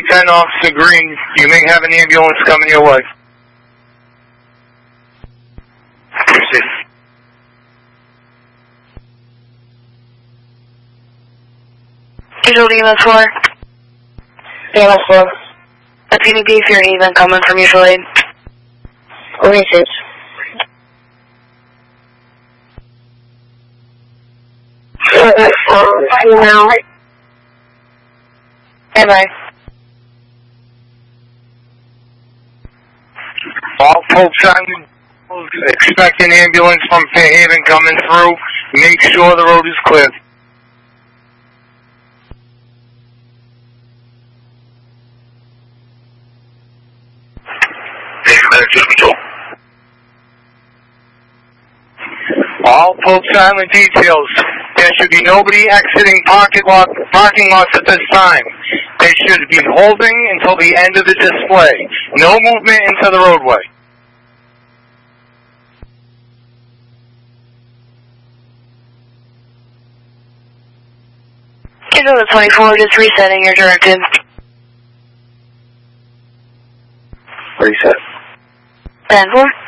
10 Officer Green. You may have an ambulance coming your way. Visual EMS 4. EMS 4. A PDP Fairhaven coming from mutual aid. What is it? Now. Bye-bye. All folks expect an ambulance from Fairhaven coming through. Make sure the road is clear. All Pope Silent details. There should be nobody exiting parking lots at this time. They should be holding until the end of the display. No movement into the roadway. Visual 24, just resetting your directive. Reset. 10-4.